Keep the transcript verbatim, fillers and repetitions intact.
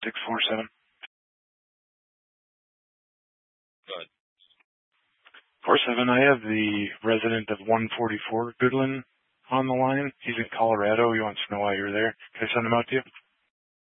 six four seven. Good. four seven, I have the resident of one forty-four Goodland on the line. He's in Colorado. He wants to know why you're there. Can I send him out to you?